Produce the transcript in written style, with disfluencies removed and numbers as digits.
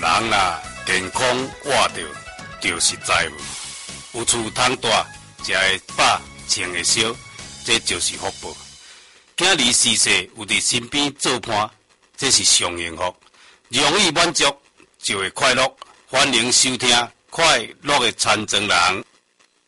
人啦健康活着，就是财富。有厝通住，食会饱，穿会烧，这就是福报。今日逝世有伫身边做伴，这是上幸福。容易满足就会快乐。欢迎收听《快乐的残障人》。